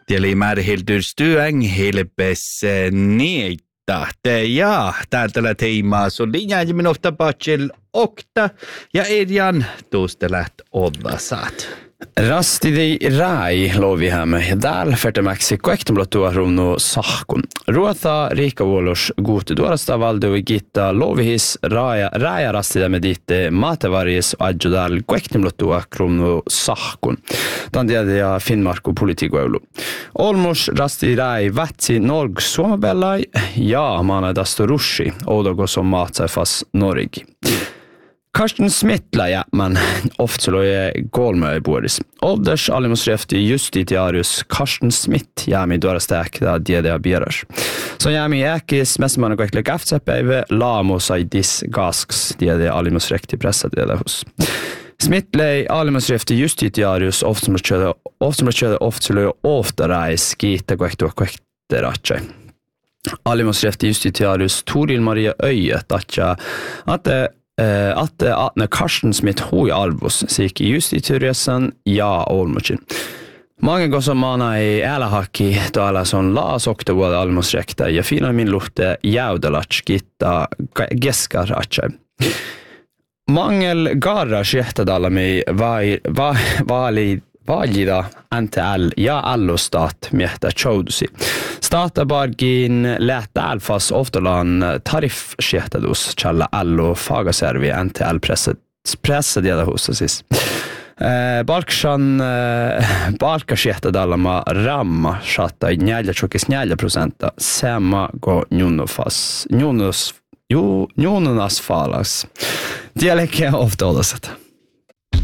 Tieli määrähiltystyön hilpes niitä. Ja täältä teemaa sun linjaa ja minusta patsel okta ja Edjan tuosta läht olla saat. Rastidi rai lovihamme ja täällä färtemäksi koektumlotua runno sahkun. Ruota riikavuolos guutu tuorasta valdu gitta lovihis raja rastida med ditte matevaris adjudal koektumlotua runno sahkun. Tämän tiedä ja Finnmarku politiikoilu. Olmos rastidi rai vätsi norg suomabellai ja maana dasto rushi odogo som matsai fast norigi. Karsten Smittla man oftaloje golmöibuoris. Olders alimusrefti justitiarius Karsten Smith jäämi duorastäkda diedea bieras. Så jäämi äkis mäsmännen kaikille käftsäpäivä laamosai dis gasks diedea alimusrekti pressadieda hos. Smittlei alimusrefti justitiarius oftaloje oftarais kiitta koektua koekteratsai. Alimusrefti justitiarius Toril Maria Öjet att när Karsten Smith hui arvos siik justitieresan ja olmochin. Många går som mana i älahaki täällä son laas oktovuoden almusrekta ja fina min luhte jäudelats gitta geskarachai. Mangel garra siehtadallami valida NTL ja allostat miehtä choudusi. Statabargin lähtä alfas oftalan tariff siehtadus challa allo fagaservi NTL pressa dieda husasis. Balka siehtadallama ramma shatta 4,4% sama go njunas falas. Dialektia ofta olasat.